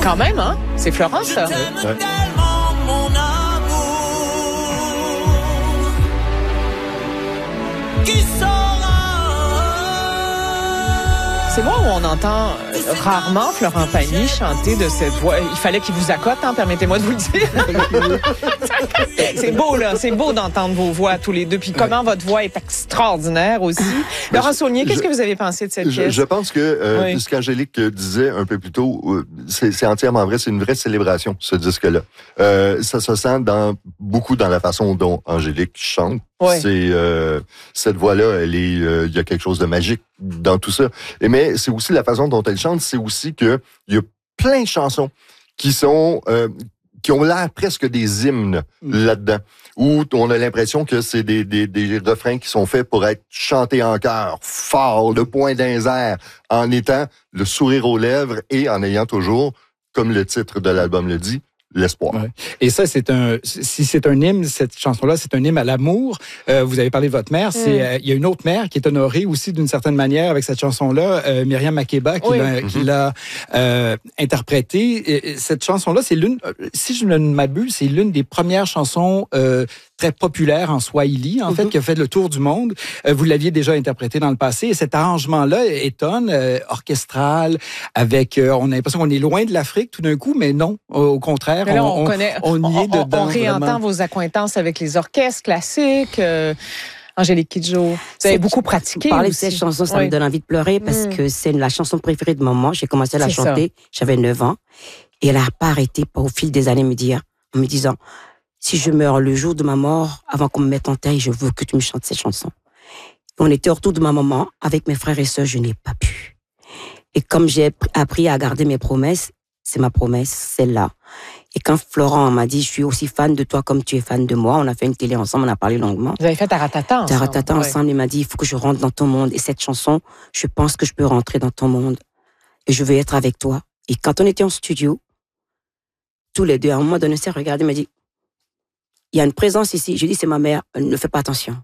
Quand même, hein? C'est Florent, ça. Je t'aime tellement, mon amour, qui C'est moi où on entend rarement Florent Pagny chanter de cette voix. Il fallait qu'il vous accote, hein, permettez-moi de vous le dire. C'est beau, là. C'est beau d'entendre vos voix tous les deux. Puis comment votre voix est extraordinaire aussi. Laurent Saulnier, qu'est-ce que vous avez pensé de cette pièce? Je pense que ce qu'Angélique disait un peu plus tôt, c'est entièrement vrai. C'est une vraie célébration, ce disque-là. Ça se sent beaucoup dans la façon dont Angélique chante. Ouais. Cette voix-là, il y a quelque chose de magique dans tout ça. Mais c'est aussi la façon dont elle chante, c'est aussi que il y a plein de chansons qui ont l'air presque des hymnes là-dedans, où on a l'impression que c'est des refrains qui sont faits pour être chantés en chœur, fort, le poing d'un air, en étant le sourire aux lèvres et en ayant toujours, comme le titre de l'album le dit, l'espoir. Ouais. Et ça, si c'est un hymne, cette chanson-là, c'est un hymne à l'amour. Vous avez parlé de votre mère. Il y a une autre mère qui est honorée aussi d'une certaine manière avec cette chanson-là, Myriam Makeba, qui l'a interprétée. Et cette chanson-là, c'est si je ne m'abuse, c'est l'une des premières chansons très populaire en swahili, en fait, qui a fait le tour du monde. Vous l'aviez déjà interprété dans le passé. Et cet arrangement-là étonne, orchestral, avec... on a l'impression qu'on est loin de l'Afrique tout d'un coup, mais non. Au contraire, là, on y est dedans. On réentend vraiment. vos accointances avec les orchestres classiques. Angélique Kidjo, vous avez beaucoup pratiqué. Parler de aussi. cette chanson, ça me donne envie de pleurer parce que c'est la chanson préférée de maman. J'ai commencé à la chanter, j'avais 9 ans. Et elle n'a pas arrêté au fil des années en me disant... Si je meurs le jour de ma mort, avant qu'on me mette en terre, je veux que tu me chantes cette chanson. On était autour de ma maman, avec mes frères et sœurs, je n'ai pas pu. Et comme j'ai appris à garder mes promesses, c'est ma promesse, celle-là. Et quand Florent m'a dit, je suis aussi fan de toi comme tu es fan de moi, on a fait une télé ensemble, on a parlé longuement. Vous avez fait Taratata ensemble. Taratata ensemble, il m'a dit, il faut que je rentre dans ton monde. Et cette chanson, je pense que je peux rentrer dans ton monde. Et je veux être avec toi. Et quand on était en studio, tous les deux, à un moment donné, on s'est regardé, il m'a dit, il y a une présence ici. Je dis, c'est ma mère. Ne fais pas attention.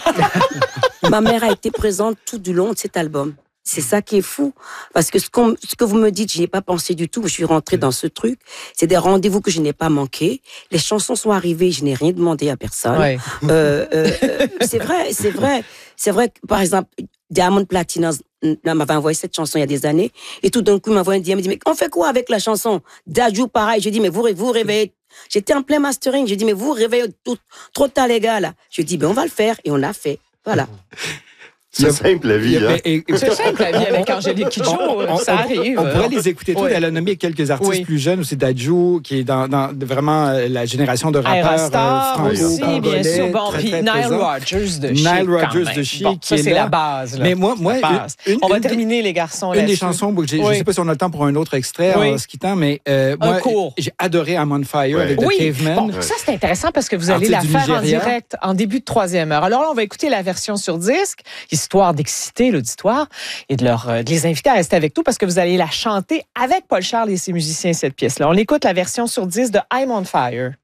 Ma mère a été présente tout du long de cet album. C'est ça qui est fou. Parce que ce que vous me dites, je n'y ai pas pensé du tout. Je suis rentrée dans ce truc. C'est des rendez-vous que je n'ai pas manqués. Les chansons sont arrivées. Je n'ai rien demandé à personne. Ouais. C'est vrai que, par exemple, Diamond Platnumz m'avait envoyé cette chanson il y a des années. Et tout d'un coup, il m'a envoyé un DM. Il me dit, mais on fait quoi avec la chanson? Dadju, pareil. Je dis, mais vous réveillez. J'étais en plein mastering. Je dis, mais vous réveillez trop tard, les gars, là. Je dis, ben, on va le faire. Et on l'a fait. Voilà. C'est simple la vie. C'est simple la vie avec Angélique Kidjo. Ça arrive. On pourrait les écouter tous. Elle a nommé quelques artistes plus jeunes aussi. Dadju, qui est dans vraiment la génération de rappeurs franco-congolais. Bien sûr. Bon, puis Nile Rodgers de Chic. Nile Rodgers de Chic. Bon, ça, c'est la base. Là. Mais moi on va terminer, les garçons. Une des chansons, je ne sais pas si on a le temps pour un autre extrait en se quittant, mais moi, j'ai adoré I'm on Fire avec The Cavemen. Bon, ça, c'est intéressant parce que vous allez la faire en direct en début de 3e heure. Alors là, on va écouter la version sur disque, histoire d'exciter l'auditoire et de les inviter à rester avec nous parce que vous allez la chanter avec Paul Charles et ses musiciens, cette pièce-là. On écoute la version sur disque de I'm on Fire.